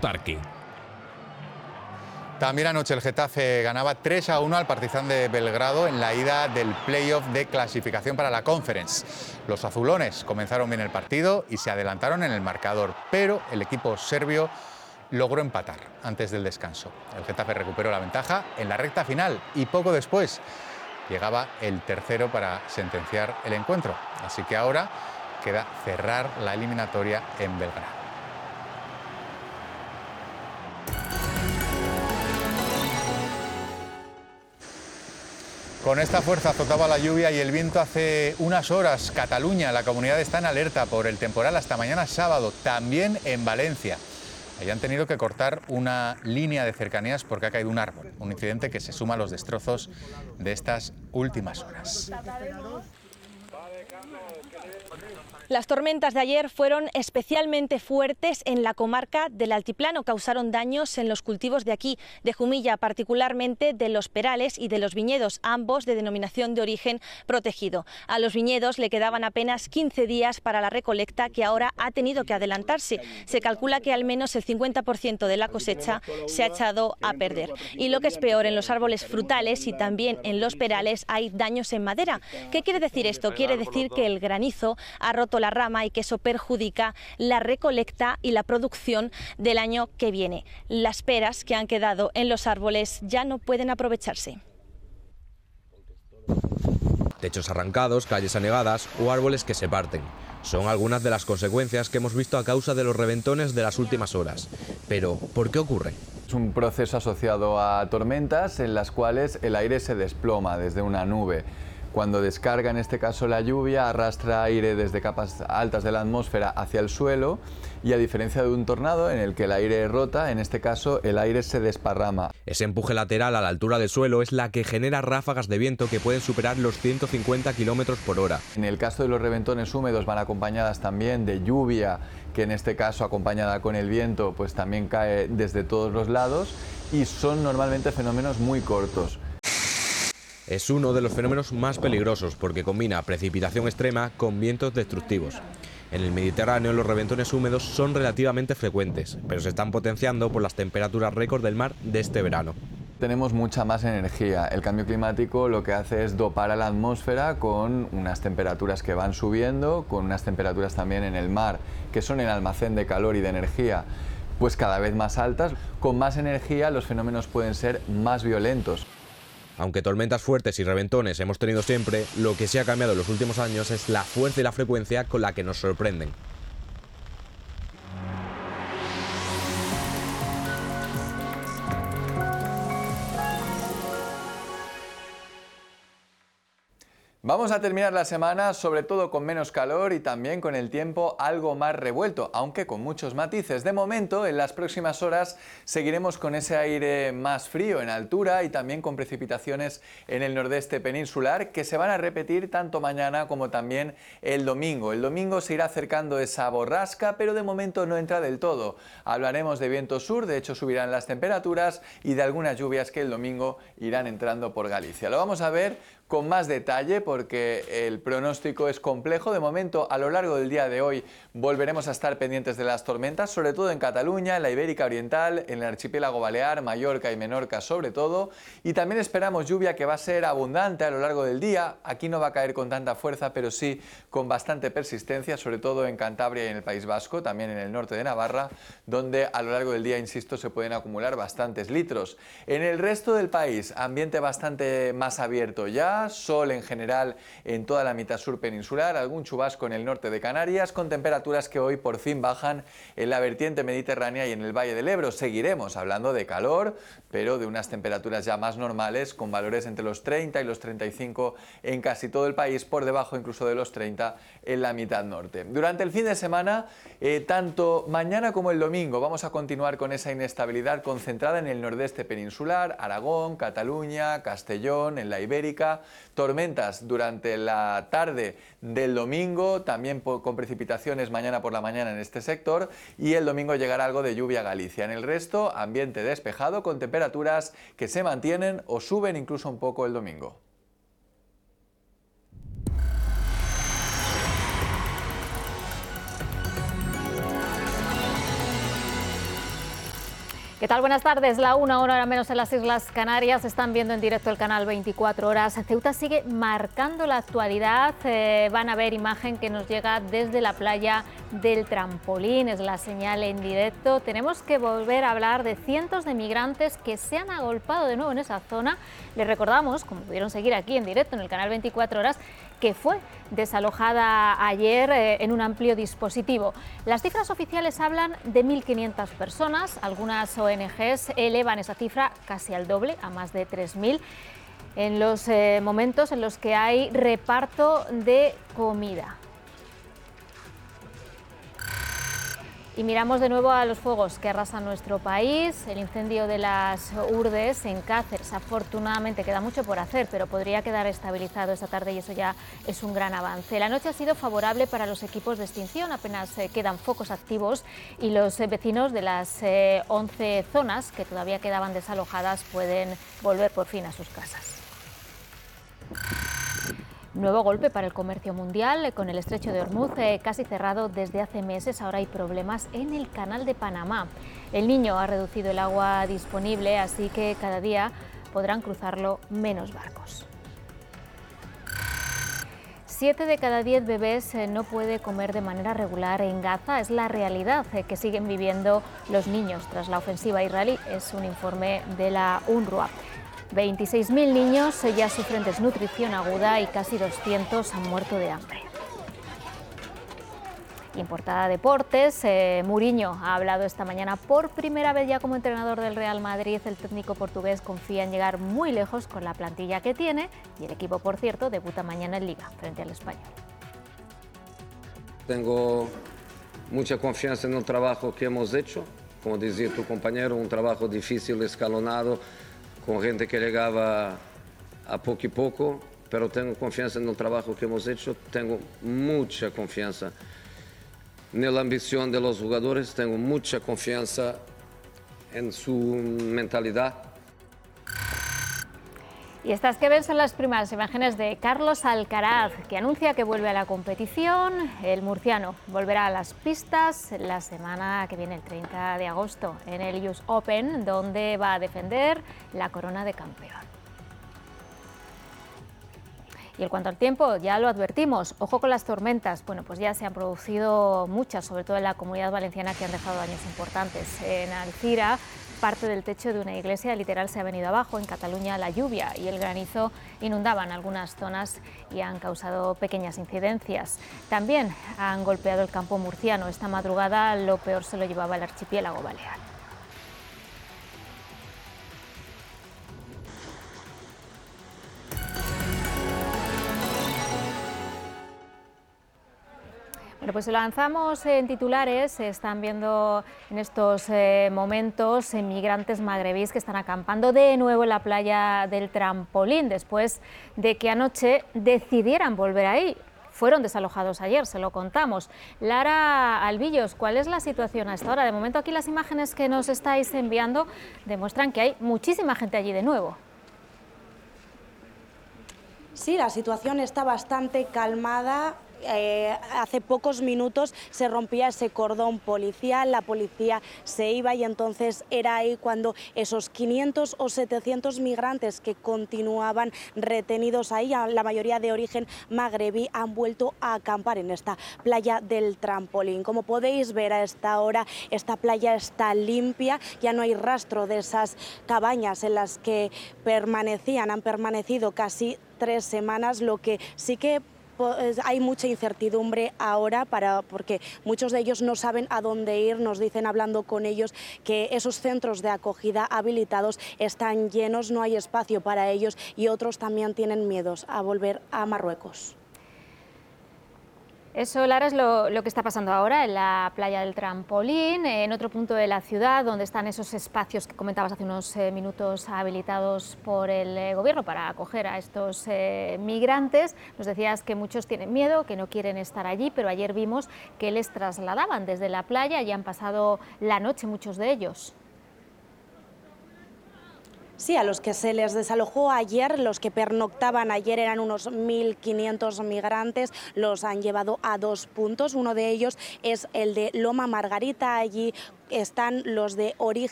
Butarque. También anoche el Getafe ganaba 3-1 al Partizan de Belgrado en la ida del playoff de clasificación para la Conference. Los azulones comenzaron bien el partido y se adelantaron en el marcador, pero el equipo serbio logró empatar antes del descanso. El Getafe recuperó la ventaja en la recta final y poco después llegaba el tercero para sentenciar el encuentro. Así que ahora queda cerrar la eliminatoria en Belgrado. Con esta fuerza azotaba la lluvia y el viento hace unas horas. Cataluña, la comunidad está en alerta por el temporal hasta mañana sábado, también en Valencia. Allí han tenido que cortar una línea de cercanías porque ha caído un árbol, un incidente que se suma a los destrozos de estas últimas horas. Las tormentas de ayer fueron especialmente fuertes en la comarca del Altiplano. Causaron daños en los cultivos de aquí, de Jumilla, particularmente de los perales y de los viñedos, ambos de denominación de origen protegido. A los viñedos le quedaban apenas 15 días para la recolecta, que ahora ha tenido que adelantarse. Se calcula que al menos el 50% de la cosecha se ha echado a perder. Y lo que es peor, en los árboles frutales y también en los perales hay daños en madera. ¿Qué quiere decir esto? Quiere decir que el granizo ha roto la rama y que eso perjudica la recolecta y la producción del año que viene. Las peras que han quedado en los árboles ya no pueden aprovecharse. Techos arrancados, calles anegadas o árboles que se parten. Son algunas de las consecuencias que hemos visto a causa de los reventones de las últimas horas. Pero, ¿por qué ocurre? Es un proceso asociado a tormentas en las cuales el aire se desploma desde una nube. Cuando descarga, en este caso la lluvia, arrastra aire desde capas altas de la atmósfera hacia el suelo y, a diferencia de un tornado en el que el aire rota, en este caso el aire se desparrama. Ese empuje lateral a la altura del suelo es la que genera ráfagas de viento que pueden superar los 150 km por hora. En el caso de los reventones húmedos van acompañadas también de lluvia, que en este caso, acompañada con el viento, pues también cae desde todos los lados y son normalmente fenómenos muy cortos. Es uno de los fenómenos más peligrosos porque combina precipitación extrema con vientos destructivos. En el Mediterráneo los reventones húmedos son relativamente frecuentes, pero se están potenciando por las temperaturas récord del mar de este verano. Tenemos mucha más energía. El cambio climático lo que hace es dopar a la atmósfera con unas temperaturas que van subiendo, con unas temperaturas también en el mar, que son el almacén de calor y de energía, pues cada vez más altas. Con más energía los fenómenos pueden ser más violentos. Aunque tormentas fuertes y reventones hemos tenido siempre, lo que se ha cambiado en los últimos años es la fuerza y la frecuencia con la que nos sorprenden. Vamos a terminar la semana sobre todo con menos calor y también con el tiempo algo más revuelto, aunque con muchos matices. De momento, en las próximas horas seguiremos con ese aire más frío en altura y también con precipitaciones en el nordeste peninsular que se van a repetir tanto mañana como también el domingo. El domingo se irá acercando esa borrasca, pero de momento no entra del todo. Hablaremos de viento sur, de hecho subirán las temperaturas y de algunas lluvias que el domingo irán entrando por Galicia. Lo vamos a ver con más detalle porque el pronóstico es complejo. De momento, a lo largo del día de hoy volveremos a estar pendientes de las tormentas, sobre todo en Cataluña, en la Ibérica Oriental, en el archipiélago Balear, Mallorca y Menorca sobre todo, y también esperamos lluvia que va a ser abundante a lo largo del día. Aquí no va a caer con tanta fuerza, pero sí con bastante persistencia, sobre todo en Cantabria y en el País Vasco, también en el norte de Navarra, donde a lo largo del día, insisto, se pueden acumular bastantes litros. En el resto del país, ambiente bastante más abierto ya, sol en general en toda la mitad sur peninsular, algún chubasco en el norte de Canarias, con temperaturas que hoy por fin bajan en la vertiente mediterránea y en el Valle del Ebro. Seguiremos hablando de calor, pero de unas temperaturas ya más normales, con valores entre los 30 y los 35 en casi todo el país, por debajo incluso de los 30 en la mitad norte. Durante el fin de semana, tanto mañana como el domingo, vamos a continuar con esa inestabilidad concentrada en el nordeste peninsular, Aragón, Cataluña, Castellón, en la Ibérica. Tormentas durante la tarde del domingo, también con precipitaciones mañana por la mañana en este sector, y el domingo llegará algo de lluvia a Galicia. En el resto, ambiente despejado con temperaturas que se mantienen o suben incluso un poco el domingo. ¿Qué tal? Buenas tardes. La 1 hora menos en las Islas Canarias. Están viendo en directo el canal 24 horas. Ceuta sigue marcando la actualidad. Van a ver imagen que nos llega desde la playa del Trampolín. Es la señal en directo. Tenemos que volver a hablar de cientos de migrantes que se han agolpado de nuevo en esa zona. Les recordamos, como pudieron seguir aquí en directo en el canal 24 horas, que fue desalojada ayer en un amplio dispositivo. Las cifras oficiales hablan de 1.500 personas, algunas ONGs elevan esa cifra casi al doble, a más de 3.000, en los momentos en los que hay reparto de comida. Y miramos de nuevo a los fuegos que arrasan nuestro país. El incendio de las Urdes en Cáceres, afortunadamente queda mucho por hacer, pero podría quedar estabilizado esta tarde y eso ya es un gran avance. La noche ha sido favorable para los equipos de extinción, apenas quedan focos activos y los vecinos de las 11 zonas que todavía quedaban desalojadas pueden volver por fin a sus casas. Nuevo golpe para el comercio mundial, con el estrecho de Hormuz casi cerrado desde hace meses. Ahora hay problemas en el canal de Panamá. El Niño ha reducido el agua disponible, así que cada día podrán cruzarlo menos barcos. 7 de cada 10 bebés no puede comer de manera regular en Gaza. Es la realidad que siguen viviendo los niños tras la ofensiva israelí. Es un informe de la UNRWA. 26.000 niños ya sufren desnutrición aguda y casi 200 han muerto de hambre. Y en portada deportes, Mourinho ha hablado esta mañana por primera vez ya como entrenador del Real Madrid. El técnico portugués confía en llegar muy lejos con la plantilla que tiene y el equipo, por cierto, debuta mañana en Liga frente al Español. Tengo mucha confianza en el trabajo que hemos hecho. Como decía tu compañero, un trabajo difícil, escalonado, con gente que llegaba a poco y poco, pero tengo confianza en el trabajo que hemos hecho, tengo mucha confianza en la ambición de los jugadores, tengo mucha confianza en su mentalidad. Y estas que ven son las primeras imágenes de Carlos Alcaraz, que anuncia que vuelve a la competición. El murciano volverá a las pistas la semana que viene, el 30 de agosto, en el US Open, donde va a defender la corona de campeón. Y en cuanto al tiempo, ya lo advertimos, ojo con las tormentas. Bueno, pues ya se han producido muchas, sobre todo en la Comunidad Valenciana, que han dejado daños importantes. En Alcira, parte del techo de una iglesia literal se ha venido abajo. En Cataluña, la lluvia y el granizo inundaban algunas zonas y han causado pequeñas incidencias. También han golpeado el campo murciano. Esta madrugada lo peor se lo llevaba el archipiélago balear. Bueno, pues lo lanzamos en titulares. Se están viendo en estos momentos migrantes magrebíes que están acampando de nuevo en la playa del Trampolín después de que anoche decidieran volver ahí. Fueron desalojados ayer, se lo contamos. Lara Albillos, ¿cuál es la situación hasta ahora? De momento aquí las imágenes que nos estáis enviando demuestran que hay muchísima gente allí de nuevo. Sí, la situación está bastante calmada. Hace pocos minutos se rompía ese cordón policial, la policía se iba y entonces era ahí cuando esos 500 o 700 migrantes que continuaban retenidos ahí, la mayoría de origen magrebí, han vuelto a acampar en esta playa del Trampolín. Como podéis ver a esta hora, esta playa está limpia, ya no hay rastro de esas cabañas en las que han permanecido casi 3 semanas, lo que sí que hay mucha incertidumbre ahora porque muchos de ellos no saben a dónde ir. Nos dicen, hablando con ellos, que esos centros de acogida habilitados están llenos, no hay espacio para ellos y otros también tienen miedos a volver a Marruecos. Eso, Lara, es lo que está pasando ahora en la playa del Trampolín, en otro punto de la ciudad, donde están esos espacios que comentabas hace unos minutos habilitados por el gobierno para acoger a estos migrantes. Nos decías que muchos tienen miedo, que no quieren estar allí, pero ayer vimos que les trasladaban desde la playa y han pasado la noche muchos de ellos. Sí, a los que se les desalojó ayer, los que pernoctaban ayer eran unos 1.500 migrantes, los han llevado a 2 puntos. Uno de ellos es el de Loma Margarita. Allí están los de origen